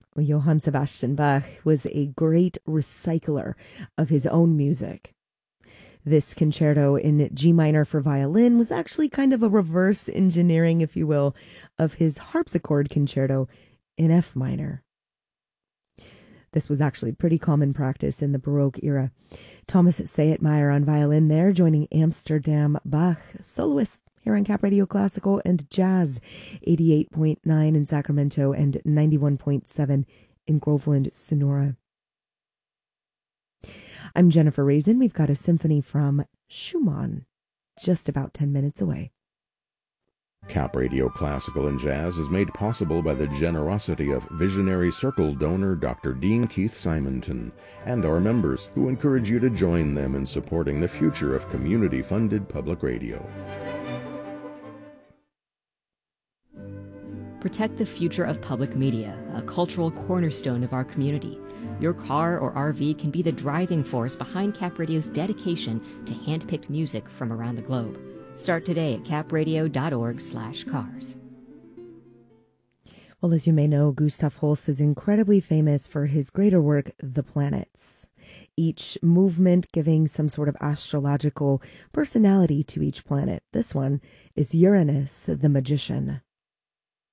Johann Sebastian Bach was a great recycler of his own music. This concerto in G minor for violin was actually kind of a reverse engineering, if you will, of his harpsichord concerto in F minor. This was actually pretty common practice in the Baroque era. Thomas Sayetmeyer on violin there, joining Amsterdam Bach, soloist here on Cap Radio Classical and Jazz, 88.9 in Sacramento and 91.7 in Groveland, Sonora. I'm Jennifer Raisin. We've got a symphony from Schumann just about 10 minutes away. Cap Radio Classical and Jazz is made possible by the generosity of visionary Circle donor Dr. Dean Keith Simonton and our members, who encourage you to join them in supporting the future of community-funded public radio. Protect the future of public media, a cultural cornerstone of our community. Your car or RV can be the driving force behind Cap Radio's dedication to hand-picked music from around the globe. Start today at capradio.org/cars. Well, as you may know, Gustav Holst is incredibly famous for his greater work, The Planets. Each movement giving some sort of astrological personality to each planet. This one is Uranus, the Magician.